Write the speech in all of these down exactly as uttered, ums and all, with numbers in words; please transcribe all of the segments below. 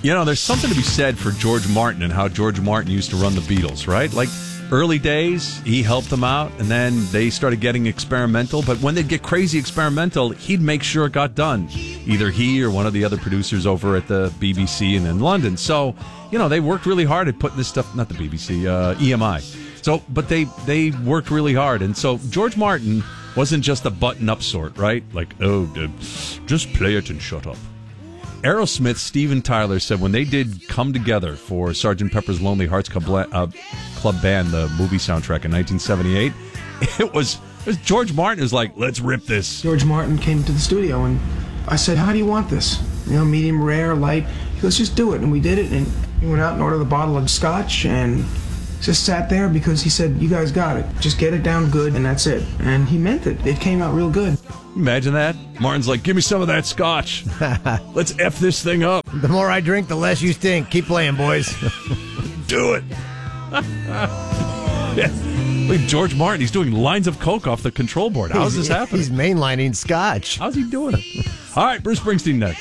You know, there's something to be said for George Martin and how George Martin used to run the Beatles, right? Like, early days, he helped them out, and then they started getting experimental. But when they'd get crazy experimental, he'd make sure it got done. Either he or one of the other producers over at the B B C and in London. So, you know, they worked really hard at putting this stuff, not the B B C, uh, E M I. So, but they, they worked really hard. And so George Martin wasn't just a button-up sort, right? Like, oh, just play it and shut up. Aerosmith's Steven Tyler said when they did Come Together for Sergeant Pepper's Lonely Hearts Club, uh, Club Band, the movie soundtrack in nineteen seventy-eight, it was, it was George Martin was like, let's rip this. George Martin came to the studio and I said, how do you want this? You know, medium, rare, light? He goes, just do it. And we did it, and he went out and ordered a bottle of scotch and just sat there because he said, you guys got it. Just get it down good, and that's it. And he meant it. It came out real good. Imagine that. Martin's like, give me some of that scotch. Let's F this thing up. The more I drink, the less you stink. Keep playing, boys. Do it. Yeah. Look, George Martin, he's doing lines of coke off the control board. How's He's- this happening? He's mainlining scotch. How's he doing it? All right, Bruce Springsteen next.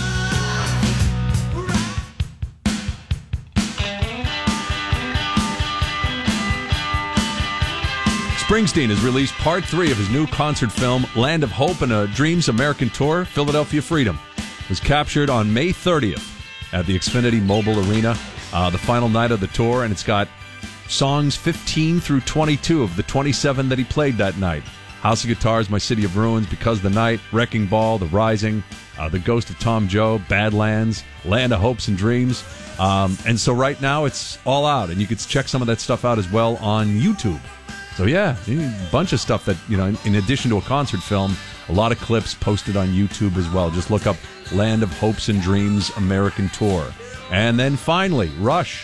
Springsteen has released part three of his new concert film, Land of Hope and a Dreams American Tour, Philadelphia Freedom. It was captured on May thirtieth at the Xfinity Mobile Arena, uh, the final night of the tour, and it's got songs fifteen through twenty-two of the twenty-seven that he played that night. House of Guitars, My City of Ruins, Because of the Night, Wrecking Ball, The Rising, uh, The Ghost of Tom Joe, Badlands, Land of Hopes and Dreams. Um, and so right now it's all out, and you can check some of that stuff out as well on YouTube. So yeah, a bunch of stuff that, you know, in addition to a concert film, a lot of clips posted on YouTube as well. Just look up Land of Hopes and Dreams American Tour. And then finally, Rush.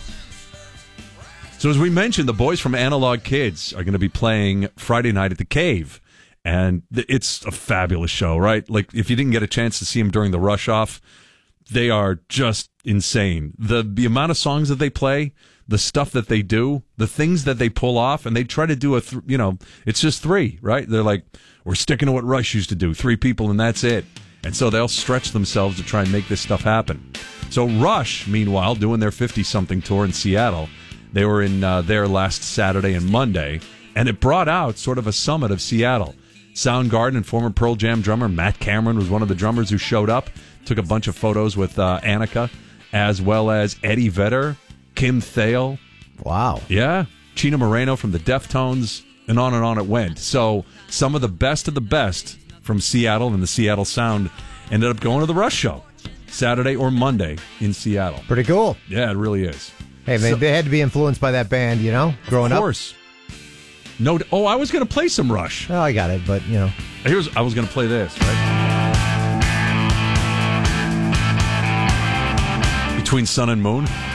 So as we mentioned, the boys from Analog Kids are going to be playing Friday night at the Cave. And it's a fabulous show, right? Like, if you didn't get a chance to see them during the Rush Off, they are just insane. The the amount of songs that they play, the stuff that they do, the things that they pull off, and they try to do a, th- you know, it's just three, right? They're like, we're sticking to what Rush used to do, three people and that's it. And so they'll stretch themselves to try and make this stuff happen. So Rush, meanwhile, doing their fifty-something tour in Seattle, they were in uh, there last Saturday and Monday, and it brought out sort of a summit of Seattle. Soundgarden and former Pearl Jam drummer Matt Cameron was one of the drummers who showed up, took a bunch of photos with uh, Annika, as well as Eddie Vedder, Kim Thale. Wow. Yeah. Chino Moreno from the Deftones, and on and on it went. So some of the best of the best from Seattle and the Seattle Sound ended up going to the Rush show Saturday or Monday in Seattle. Pretty cool. Yeah, it really is. Hey, man, So- they had to be influenced by that band, you know, growing Of up. course. No. Oh, I was going to play some Rush. Oh, I got it, but, you know. Here's I was going to play this, right? Between Sun and Moon.